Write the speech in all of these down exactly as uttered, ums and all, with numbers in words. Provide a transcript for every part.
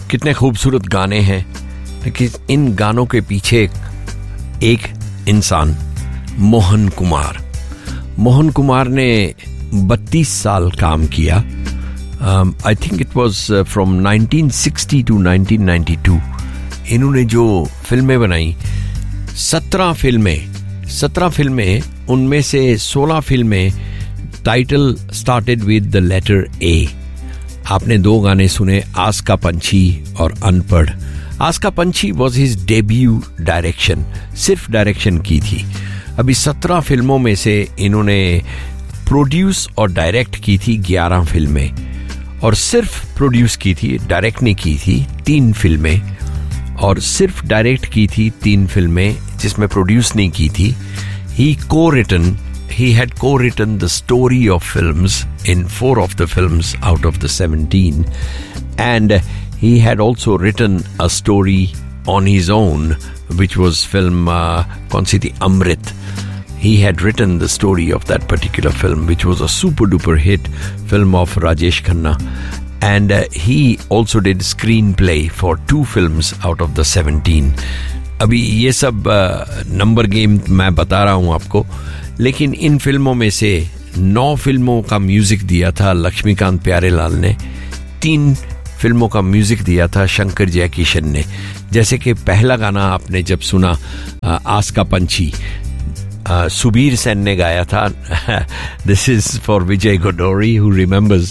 कितने खूबसूरत गाने हैं, लेकिन इन गानों के पीछे एक इंसान, मोहन कुमार। मोहन कुमार ने बत्तीस साल काम किया। I think it was from nineteen sixty two nineteen ninety two. इन्होंने जो फिल्में बनाई, सत्रह फिल्में सत्रह फिल्में उनमें से सोलह फिल्में title started with the letter ए। आपने दो गाने सुने, आस का पंछी और अनपढ़। आस का पंछी वॉज हिज डेब्यू डायरेक्शन, सिर्फ डायरेक्शन की थी। अभी सत्रह फिल्मों में से इन्होंने प्रोड्यूस और डायरेक्ट की थी ग्यारह फिल्में, और सिर्फ प्रोड्यूस की थी, डायरेक्ट नहीं की थी, तीन फिल्में, और सिर्फ डायरेक्ट की थी तीन फिल्में जिसमें प्रोड्यूस नहीं की थी। ही को written He had co-written the story of films in four of the films out of the seventeen, and he had also written a story on his own, which was film uh, kaun si thi, Amrit. He had written the story of that particular film, which was a super duper hit film of Rajesh Khanna, and uh, he also did screenplay for two films out of the seventeen. अभी ये सब number uh, game मैं बता रहा हूँ आपको, लेकिन इन फिल्मों में से नौ फिल्मों का म्यूजिक दिया था लक्ष्मीकांत प्यारेलाल ने, तीन फिल्मों का म्यूजिक दिया था शंकर जयकिशन ने। जैसे कि पहला गाना आपने जब सुना, आस का पंछी, सुबीर सेन ने गाया था। This is for Vijay गोडोरी who remembers.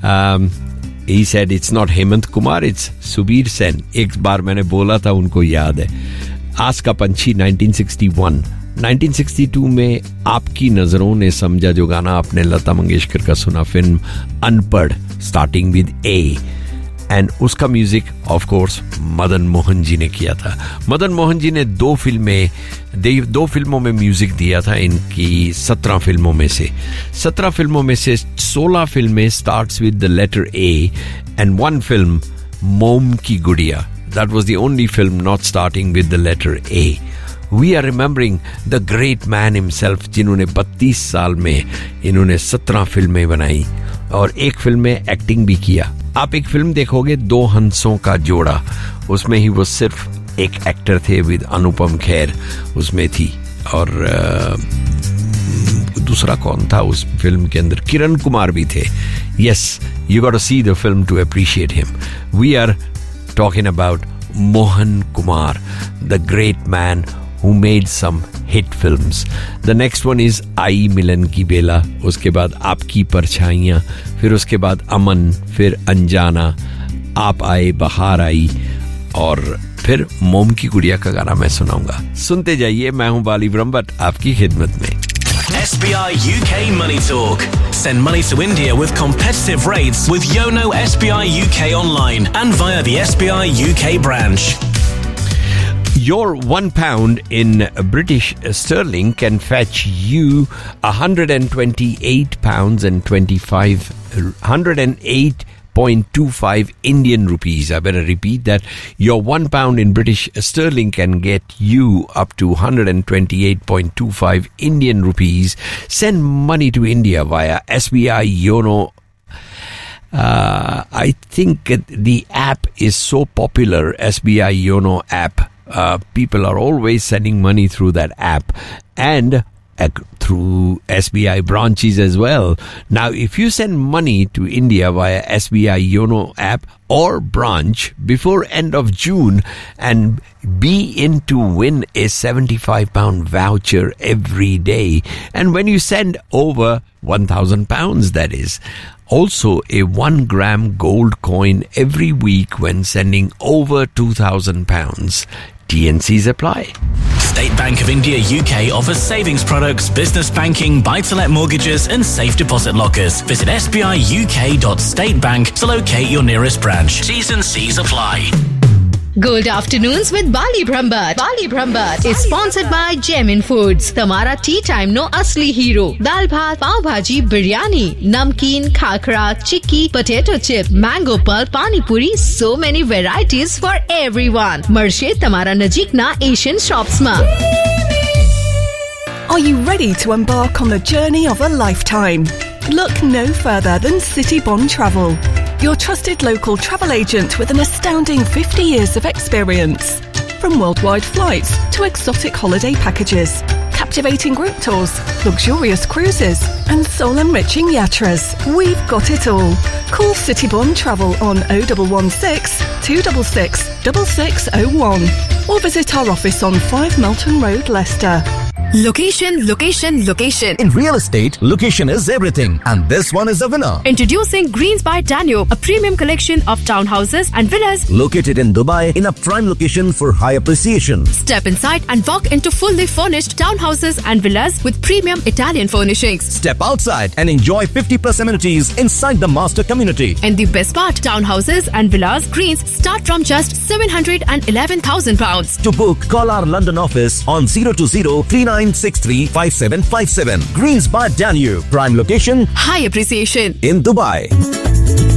He said it's not Hemant Kumar, it's Subir Sen. एक बार मैंने बोला था, उनको याद है। आस का पंछी nineteen sixty one. Nineteen sixty two में आपकी नजरों ने समझा, जो गाना आपने लता मंगेशकर का सुना, फिल्म अनपढ़, स्टार्टिंग विद ए, एंड उसका music of course Madan Mohan ji ने किया था। मदन मोहन जी ने दो फिल्में दो फिल्मों में म्यूजिक दिया था इनकी सत्रह फिल्मों में से। सत्रह फिल्मों में से सोलह फिल्में starts with the letter A, and one film मोम की गुड़िया, that was the only film not starting with the letter A. We are remembering the great man himself, जिन्होंने बत्तीस साल में इन्होंने सत्रह फिल्में बनाई और एक फिल्म में एक्टिंग भी किया। आप एक फिल्म देखोगे, दो हंसों का जोड़ा, उसमें ही वो सिर्फ एक एक्टर थे, विद अनुपम खेर उसमें थी, और uh, दूसरा कौन था उस फिल्म के अंदर, किरण कुमार भी थे। Yes, you got to see the film to appreciate him. We are talking about Mohan Kumar, the great man who made some hit films. The next one is आई मिलन की बेला, उसके बाद आपकी परछाइयाँ, फिर उसके बाद अमन, फिर अनजाना, आप आए बहार आई, और फिर मोम की गुड़िया का गाना मैं सुनाऊंगा। सुनते जाइए, मैं हूँ बाली ब्रह्मभट्ट आपकी खिदमत में। S B I U K Money Talk. Send money to India with competitive rates with Yono S B I U K online and via the S B I U K branch. Your one pound in British sterling can fetch you one hundred twenty-eight pounds and twenty-five, one hundred eight point two five Indian rupees. I better repeat that. Your one pound in British sterling can get you up to one hundred twenty-eight point two five Indian rupees. Send money to India via S B I Yono. Uh, I think the app is so popular, S B I Yono app. Uh, people are always sending money through that app, and uh, through S B I branches as well. Now, if you send money to India via S B I Yono app or branch before end of June, and be in to win a seventy-five pound voucher every day, and when you send over one thousand pounds, that is, also a one gram gold coin every week when sending over two thousand pounds. T N Cs apply. State Bank of India U K offers savings products, business banking, buy-to-let mortgages and safe deposit lockers. Visit s b i u k dot state bank to locate your nearest branch. T's and C's apply. Gold Afternoons with Bali Brahmbhatt. Bali Brahmbhatt is sponsored by Gemin Foods. Tamara tea time no asli hero. Dal bhat, pav bhaji, biryani, namkeen, khakra, chikki, potato chip, mango pulp, pani puri, so many varieties for everyone. Marshe Tamara Najik na Asian shops ma. Are you ready to embark on the journey of a lifetime? Look no further than City Bond Travel. your trusted local travel agent with an astounding fifty years of experience. From worldwide flights to exotic holiday packages, captivating group tours, luxurious cruises, and soul-enriching yatras, we've got it all. Call Citybond Travel on oh one one six, two six six, six six oh one or visit our office on five Melton Road, Leicester. Location, location, location. In real estate, location is everything, and this one is the winner. Introducing Greens by Danube, a premium collection of townhouses and villas located in Dubai in a prime location for high appreciation. Step inside and walk into fully furnished townhouses and villas with premium Italian furnishings. Step outside and enjoy fifty plus amenities inside the master community. And the best part, townhouses and villas Greens start from just seven hundred eleven thousand pounds. To book, call our London office on zero two zero, three nine six three, five seven five seven. Greens by Danube, prime location, high appreciation in Dubai.